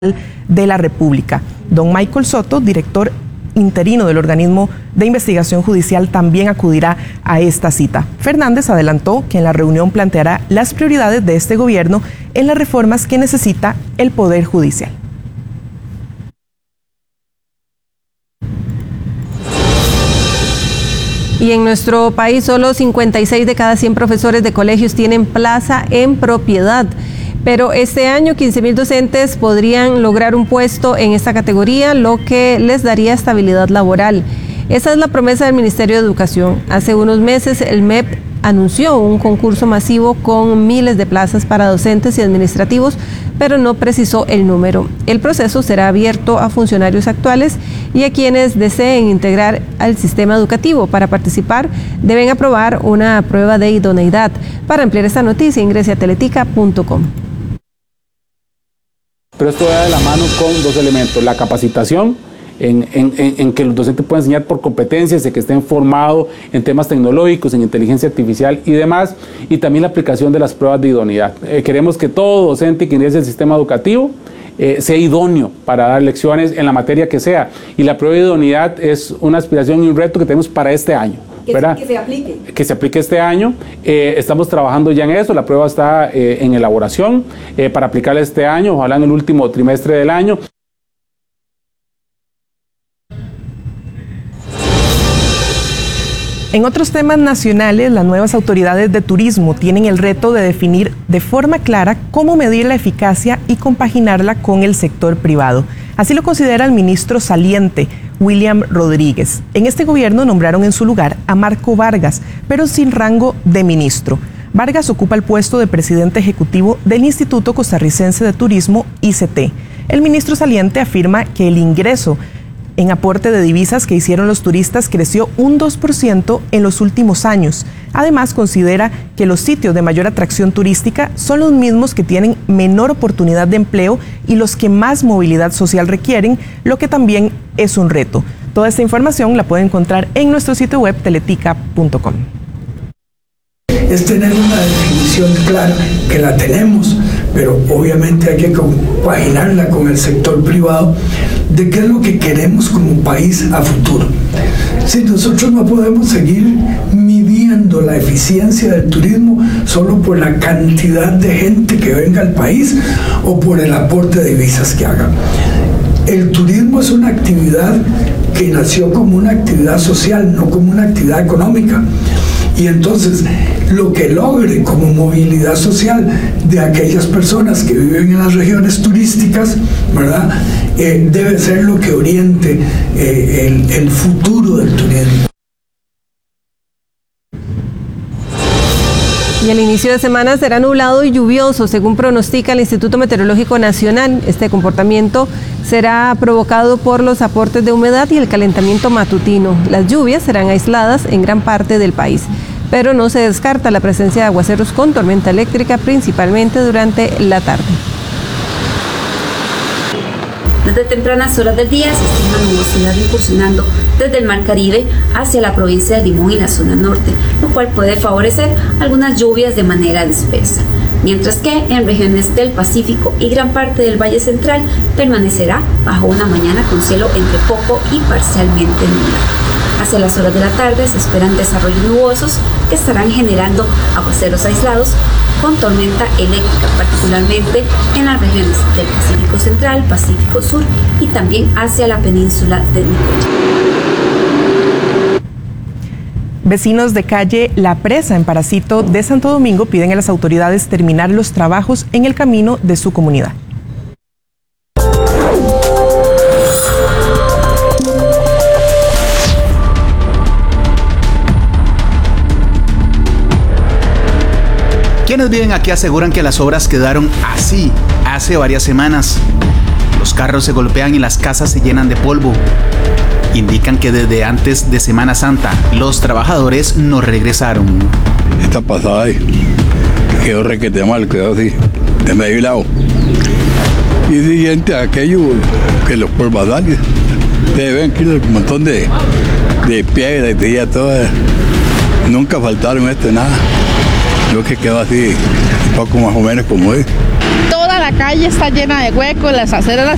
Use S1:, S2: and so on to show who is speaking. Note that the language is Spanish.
S1: de la República. Don Michael Soto, director interino del organismo de investigación judicial, también acudirá a esta cita. Fernández adelantó que en la reunión planteará las prioridades de este gobierno en las reformas que necesita el Poder Judicial.
S2: Y en nuestro país solo 56 de cada 100 profesores de colegios tienen plaza en propiedad. Pero este año 15,000 docentes podrían lograr un puesto en esta categoría, lo que les daría estabilidad laboral. Esa es la promesa del Ministerio de Educación. Hace unos meses el MEP anunció un concurso masivo con miles de plazas para docentes y administrativos, pero no precisó el número. El proceso será abierto a funcionarios actuales y a quienes deseen integrar al sistema educativo. Para participar deben aprobar una prueba de idoneidad. Para ampliar esta noticia ingrese a teletica.com.
S3: Pero esto va de la mano con dos elementos: la capacitación, en que los docentes puedan enseñar por competencias, de que estén formados en temas tecnológicos, en inteligencia artificial y demás, y también la aplicación de las pruebas de idoneidad. Queremos que todo docente que ingrese al sistema educativo sea idóneo para dar lecciones en la materia que sea, y la prueba de idoneidad es una aspiración y un reto que tenemos para este año. Que se aplique este año. Estamos trabajando ya en eso. La prueba está en elaboración para aplicarla este año, ojalá en el último trimestre del año.
S1: En otros temas nacionales, las nuevas autoridades de turismo tienen el reto de definir de forma clara cómo medir la eficacia y compaginarla con el sector privado. Así lo considera el ministro saliente, William Rodríguez. En este gobierno nombraron en su lugar a Marco Vargas, pero sin rango de ministro. Vargas ocupa el puesto de presidente ejecutivo del Instituto Costarricense de Turismo, ICT. El ministro saliente afirma que el ingreso en aporte de divisas que hicieron los turistas creció un 2% en los últimos años. Además, considera que los sitios de mayor atracción turística son los mismos que tienen menor oportunidad de empleo y los que más movilidad social requieren, lo que también es un reto. Toda esta información la puede encontrar en nuestro sitio web teletica.com.
S4: Es tener una definición clara, que la tenemos, pero obviamente hay que compaginarla con el sector privado, de qué es lo que queremos como país a futuro. Si nosotros no podemos seguir midiendo la eficiencia del turismo solo por la cantidad de gente que venga al país o por el aporte de divisas que haga. El turismo es una actividad que nació como una actividad social, no como una actividad económica. Y entonces, lo que logre como movilidad social de aquellas personas que viven en las regiones turísticas, ¿verdad? Debe ser lo que oriente el futuro del turismo.
S2: Y el inicio de semana será nublado y lluvioso, según pronostica el Instituto Meteorológico Nacional. Este comportamiento será provocado por los aportes de humedad y el calentamiento matutino. Las lluvias serán aisladas en gran parte del país, pero no se descarta la presencia de aguaceros con tormenta eléctrica, principalmente durante la tarde.
S5: Desde tempranas horas del día se estima nubosidad incursionando desde el Mar Caribe hacia la provincia de Limón y la zona norte, lo cual puede favorecer algunas lluvias de manera dispersa, mientras que en regiones del Pacífico y gran parte del Valle Central permanecerá bajo una mañana con cielo entre poco y parcialmente nublado. Hacia las horas de la tarde se esperan desarrollos nubosos que estarán generando aguaceros aislados con tormenta eléctrica, particularmente en las regiones del Pacífico Central, Pacífico Sur y también hacia la península de Nicoya.
S1: Vecinos de calle La Presa en Paracito de Santo Domingo piden a las autoridades terminar los trabajos en el camino de su comunidad.
S6: Quienes viven aquí aseguran que las obras quedaron así hace varias semanas. Los carros se golpean y las casas se llenan de polvo. Indican que desde antes de Semana Santa los trabajadores no regresaron.
S7: Esta pasada quedó requete mal, quedó así, de medio lado. Y siguiente a aquello que los polvadales, ustedes ven aquí un montón de piedras y de todas. Nunca faltaron nada. Lo que quedó así, un poco más o menos como es.
S8: Toda la calle está llena de huecos, las aceras